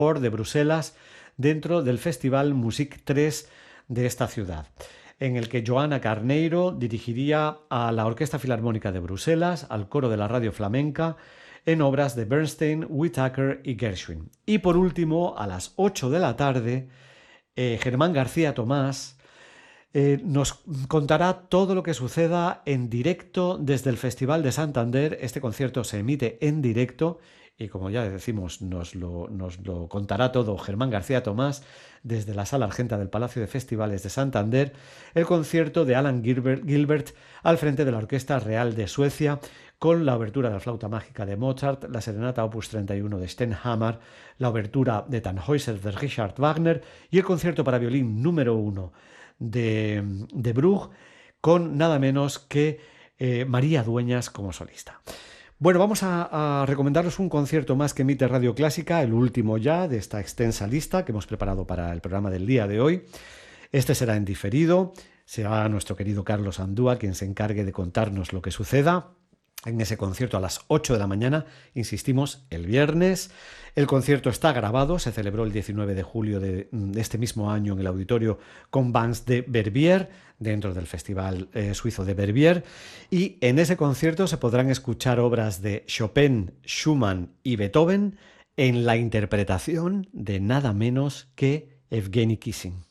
de Bruselas dentro del Festival Music 3 de esta ciudad, en el que Joana Carneiro dirigiría a la Orquesta Filarmónica de Bruselas, al coro de la Radio Flamenca, en obras de Bernstein, Whittaker y Gershwin. Y por último, a las 8 de la tarde, Germán García Tomás nos contará todo lo que suceda en directo desde el Festival de Santander. Este concierto se emite en directo y, como ya decimos, nos lo contará todo Germán García Tomás desde la Sala Argenta del Palacio de Festivales de Santander. El concierto de Alan Gilbert al frente de la Orquesta Real de Suecia, con la obertura de la Flauta Mágica de Mozart, la Serenata Opus 31 de Stenhammar, la obertura de Tannhäuser de Richard Wagner y el concierto para violín número 1 de Bruch, con nada menos que María Dueñas como solista. Bueno, vamos a recomendaros un concierto más que emite Radio Clásica, el último ya de esta extensa lista que hemos preparado para el programa del día de hoy. Este será en diferido, será nuestro querido Carlos Andúa quien se encargue de contarnos lo que suceda en ese concierto a las 8 de la mañana, insistimos, el viernes. El concierto está grabado, se celebró el 19 de julio de este mismo año en el auditorio Convents de Verbier, dentro del Festival Suizo de Verbier, y en ese concierto se podrán escuchar obras de Chopin, Schumann y Beethoven en la interpretación de nada menos que Evgeny Kissin.